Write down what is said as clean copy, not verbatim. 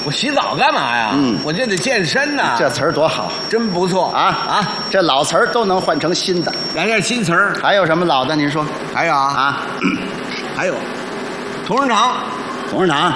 我洗澡干嘛呀？我这得健身呐。 这词儿多好真不错啊！这老词儿都能换成新的， 来点新词儿。 还有什么老的？您说？ 还有啊，还有，同仁堂。 董事长。